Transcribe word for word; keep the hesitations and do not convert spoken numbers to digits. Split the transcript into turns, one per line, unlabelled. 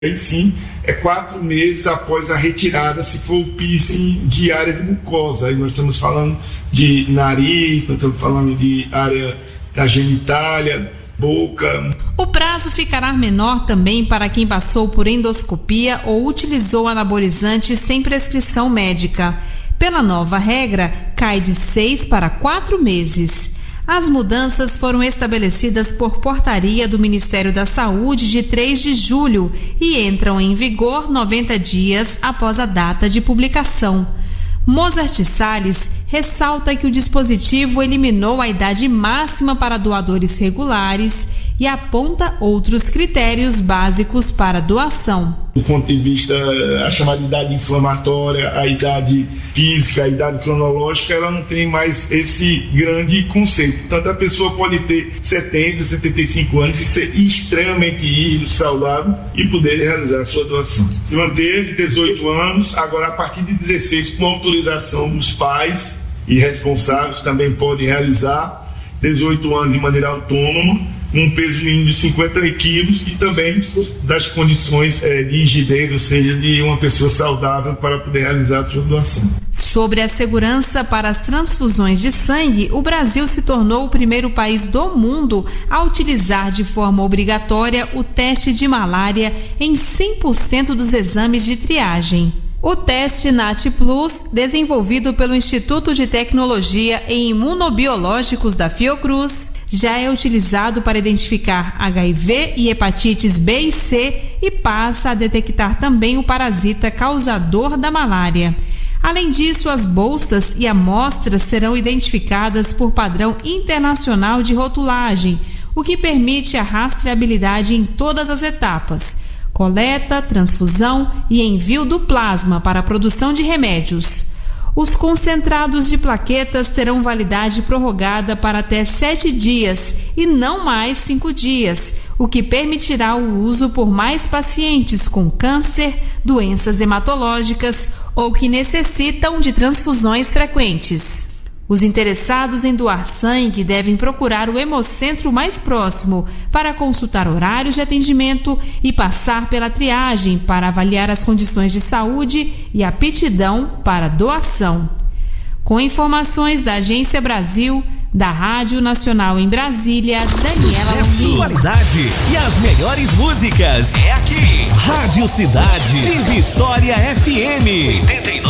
Aí sim, é quatro meses após a retirada, se for o piercing de área de mucosa. Aí nós estamos falando de nariz, nós estamos falando de área da genitália, boca.
O prazo ficará menor também para quem passou por endoscopia ou utilizou anabolizante sem prescrição médica. Pela nova regra, cai de seis para quatro meses. As mudanças foram estabelecidas por portaria do Ministério da Saúde de três de julho e entram em vigor noventa dias após a data de publicação. Mozart Salles ressalta que o dispositivo eliminou a idade máxima para doadores regulares e aponta outros critérios básicos para doação.
Do ponto de vista, a chamada idade inflamatória, a idade física, a idade cronológica, ela não tem mais esse grande conceito. Portanto, a pessoa pode ter setenta, setenta e cinco anos e ser extremamente rígido, saudável e poder realizar a sua doação. Se manteve dezoito anos, agora a partir de dezesseis, com autorização dos pais e responsáveis, também pode realizar dezoito anos de maneira autônoma, um peso mínimo de cinquenta quilos e também das condições é, de rigidez, ou seja, de uma pessoa saudável para poder realizar a sua doação.
Sobre a segurança para as transfusões de sangue, o Brasil se tornou o primeiro país do mundo a utilizar de forma obrigatória o teste de malária em cem por cento dos exames de triagem. O teste NAT Plus, desenvolvido pelo Instituto de Tecnologia em Imunobiológicos da Fiocruz, já é utilizado para identificar H I V e hepatites B e C e passa a detectar também o parasita causador da malária. Além disso, as bolsas e amostras serão identificadas por padrão internacional de rotulagem, o que permite a rastreabilidade em todas as etapas: coleta, transfusão e envio do plasma para a produção de remédios. Os concentrados de plaquetas terão validade prorrogada para até sete dias e não mais cinco dias, o que permitirá o uso por mais pacientes com câncer, doenças hematológicas ou que necessitam de transfusões frequentes. Os interessados em doar sangue devem procurar o hemocentro mais próximo para consultar horários de atendimento e passar pela triagem para avaliar as condições de saúde e aptidão para doação. Com informações da Agência Brasil, da Rádio Nacional em Brasília, Daniela
Sucesso, qualidade e as melhores músicas é aqui. Rádio Cidade e Vitória F M oitenta e nove